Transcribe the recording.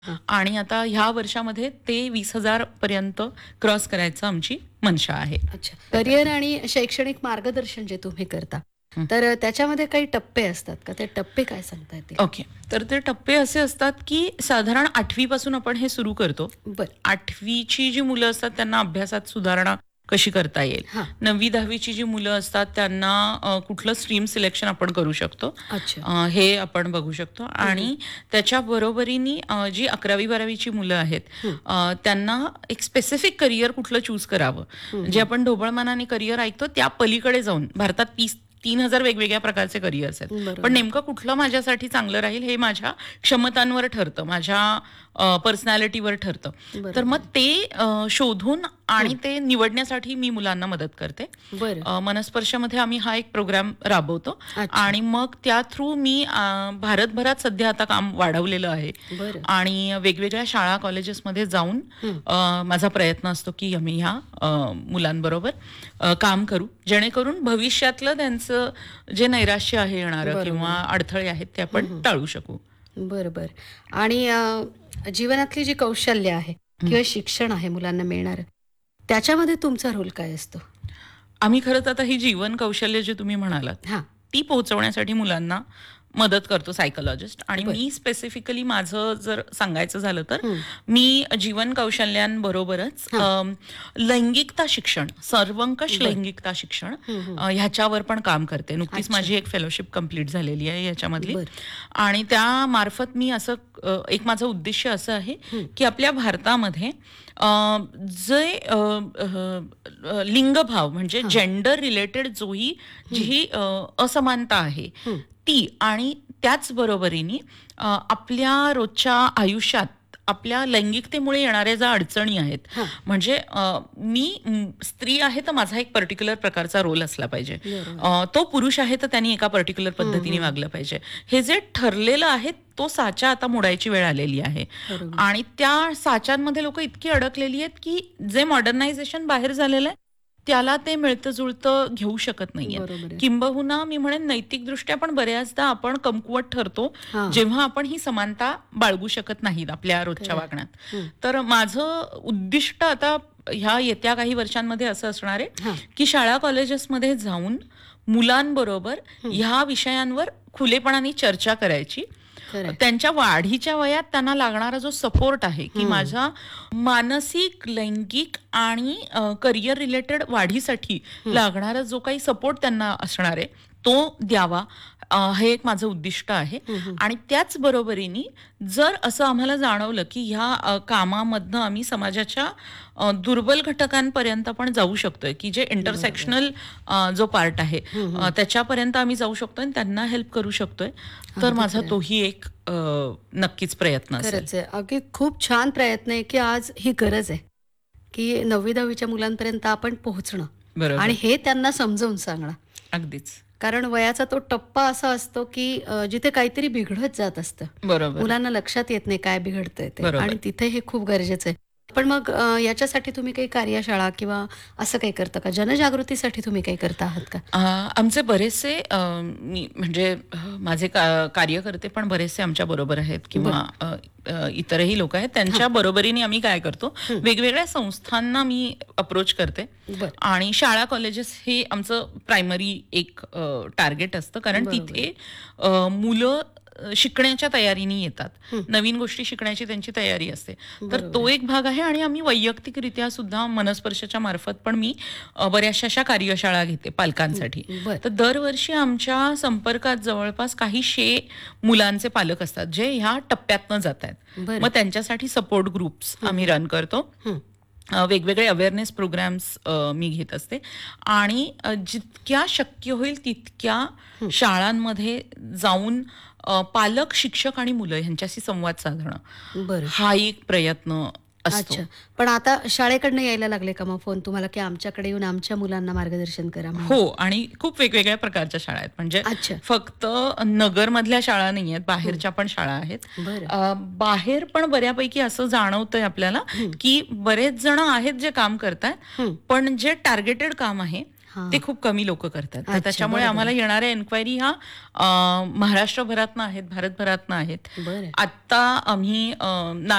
हां. आणि आता ह्या वर्षामध्ये ते 20,000 पर्यंत क्रॉस करायचं आमची मनशा आहे. अच्छा. करिअर आणि शैक्षणिक मार्गदर्शन जे तुम्ही करता, तर त्याच्यामध्ये काही टप्पे असतात का? ते टप्पे काय सांगता येतील? ओके. तर ते टप्पे असे असतात, की साधारण 8वी पासून आपण हे सुरू करतो. बरं. 8वीची जी मुलं असतात त्यांना अभ्यासात सुधारणा कशी करता येईल. हां. 9वी-10वीची जी मुलं असतात त्यांना कुठलं स्ट्रीम सिलेक्शन आपण करू शकतो. अच्छा. हे आपण बघू शकतो आणि त्याच्या बरोबरीने जी 11वी-12वीची मुलं आहेत हं. त्यांना एक स्पेसिफिक करियर कुठलं चूज करावं. हं, जे हं. आपण ढोबळमानाने करियर ऐकतो त्या पलीकडे जाऊन भारतात 3,000 वेगवेगळ्या प्रकारचे करिअर्स आहेत. बरोबर. पण नेमकं कुठलं माझ्यासाठी चांगलं राहील हे माझ्या क्षमतांवर ठरतं, माझ्या पर्सनॅलिटीवर ठरतं. बरोबर. तर मग ते शोधून आणि ते निवडण्यासाठी मी मुलांना मदत करते. बरं. मनस्पर्शामध्ये आम्ही हा एक प्रोग्राम राबवतो अच्छा. आणि मग त्या थ्रू मी भारतभरात सध्या आता काम वाढवलेलं आहे बरं. आणि वेगवेगळ्या शाळा कॉलेजेसमध्ये जाऊन माझा प्रयत्न असतो की आम्ही ह्या मुलांबरोबर काम करू, जेणेकरून भविष्यातलं त्यांचं जे नैराश्य आहे येणारं बरोबर. किंवा अडथळे आहेत ते आपण टाळू शकू. बरं, बरं. आणि जीवनातली जी कौशल्य आहे किंवा शिक्षण आहे मुलांना मिळणारं, त्याच्यामध्ये तुमचा रोल काय असतो? आम्ही खरंच आता ही जीवन कौशल्य जे तुम्ही म्हणालात हां. ती पोहोचवण्यासाठी मुलांना मदत करतो सायकोलॉजिस्ट आणि बरं. मी स्पेसिफिकली माझं जर सांगायचं झालं तर हं. मी जीवन कौशल्यांबरोबरच लैंगिकता शिक्षण, सर्वंकष बरं. लैंगिकता शिक्षण हं, हं. ह्याच्यावर पण काम करते. नुकतीच अच्छा. माझी एक फेलोशिप कंप्लीट झालेली आहे याच्यामधली बरं. आणि त्यामार्फत मी असं एक माझं उद्दिष्ट असं आहे की आपल्या भारतामध्ये जे लिंगभाव म्हणजे जेंडर रिलेटेड जी असमानता आहे ती आणि त्याच बरोबरीने आपल्या रोजच्या आयुष्यात आपल्या लैंगिकतेमुळे येणाऱ्या ज्या अडचणी आहेत म्हणजे स्त्री आहे तर माझा एक पर्टिक्युलर प्रकारचा रोल असला पाहिजे, तो पुरुष आहे तर त्यांनी एका पर्टिक्युलर पद्धतीने वागलं पाहिजे, हे जे ठरलेलं आहे तो साचा आता मोडायची वेळ आलेली आहे. आणि त्या साच्यांमध्ये लोक इतकी अडकलेली आहेत की जे मॉडर्नायझेशन बाहेर झालेलं आहे त्याला ते मिळतं जुळतं घेऊ शकत नाहीये. बरोबर आहे. किंबहुना मी म्हणेन नैतिकदृष्ट्या पण बऱ्याचदा आपण कमकुवत ठरतो हां. जेव्हा आपण ही समानता बाळगू शकत नाहीत आपल्या रोजच्या वागण्यात. तर माझं उद्दिष्ट आता ह्या येत्या काही वर्षांमध्ये असं असणार आहे की शाळा कॉलेजेसमध्ये जाऊन मुलांबरोबर ह्या विषयांवर खुलेपणाने चर्चा करायची. त्यांच्या वाढीच्या वयात त्यांना लागणारा जो सपोर्ट आहे की माझ्या मानसिक, लैंगिक आणि करिअर रिलेटेड वाढीसाठी लागणारा जो काही सपोर्ट त्यांना असणार आहे तो द्यावा, हे एक माझं उद्दिष्ट आहे. आणि त्याच बरोबरीने जर असं आम्हाला जाणवलं की ह्या कामामधनं आम्ही समाजाच्या दुर्बल घटकांपर्यंत पण जाऊ शकतोय की जे इंटरसेक्शनल जो पार्ट आहे त्याच्यापर्यंत आम्ही जाऊ शकतोय आणि त्यांना हेल्प करू शकतोय, तर माझा तोही एक नक्कीच प्रयत्न असेल. खरंच आहे. अगदी खूप छान प्रयत्न आहे की आज ही गरज आहे की 9वी-10वीच्या मुलांपर्यंत आपण पोहोचणं बरोबर. आणि हे त्यांना समजावून सांगणं. अगदीच कारण वयाचा तो टप्पा असा असतो की जिथे काहीतरी बिघडत जात असतं. बरोबर. मुलांना लक्षात येत नाही काय बिघडतंय ते बरोबर. आणि तिथे हे खूप गरजेचं आहे. पण मग याच्यासाठी तुम्ही काही कार्यशाळा किंवा असं काही करता का? जनजागृतीसाठी तुम्ही काही करता आहात का? आमचे बरेचसे म्हणजे माझे कार्यकर्ते पण बरेचसे आमच्या बरोबर आहेत किंवा इतरही लोक आहेत, त्यांच्या बरोबरीने आम्ही काय करतो, वेगवेगळ्या संस्थांना मी अप्रोच करते आणि शाळा कॉलेजेस हे आमचं प्रायमरी एक टार्गेट असतं कारण तिथे मुलं शिकण्याच्या तयारीने येतात, नवीन गोष्टी शिकण्याची त्यांची तयारी असते. तर तो एक भाग आहे आणि आम्ही वैयक्तिकरित्या सुद्धा मनस्पर्शाच्या मार्फत पण मी बऱ्याचशा अशा कार्यशाळा घेते पालकांसाठी. तर दरवर्षी आमच्या संपर्कात जवळपास काही 100 मुलांचे पालक असतात जे ह्या टप्प्यातनं जात आहेत. मग त्यांच्यासाठी सपोर्ट ग्रुप्स आम्ही रन करतो, वेगवेगळे अवेअरनेस प्रोग्राम्स मी घेत असते आणि जितक्या शक्य होईल तितक्या शाळांमध्ये जाऊन पालक, शिक्षक आणि मुलं ह्यांच्याशी संवाद साधणं हा एक प्रयत्न असतो. अच्छा. पण आता शाळेकडनं यायला लागले का मग फोन तुम्हाला की आमच्याकडे येऊन आमच्या मुलांना मार्गदर्शन करा म्हणून? हो, आणि खूप वेगवेगळ्या प्रकारच्या शाळा आहेत, म्हणजे फक्त नगरमधल्या शाळा नाही आहेत, बाहेरच्या पण शाळा आहेत. बाहेर पण बऱ्यापैकी असं जाणवतंय आपल्याला की बरेच जण आहेत जे काम करतात, पण जे टार्गेटेड काम आहे ते खूप कमी लोक करतात. तर त्याच्यामुळे आम्हाला येणाऱ्या एन्क्वायरी ह्या महाराष्ट्रभरातनं आहेत, भारतभरातनं आहेत. आता आम्ही